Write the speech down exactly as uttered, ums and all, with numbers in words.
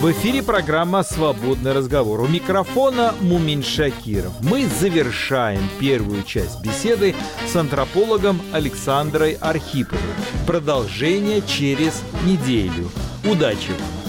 В эфире программа «Свободный разговор». У микрофона Мумин Шакиров. Мы завершаем первую часть беседы с антропологом Александрой Архиповой. Продолжение через неделю. Удачи вам!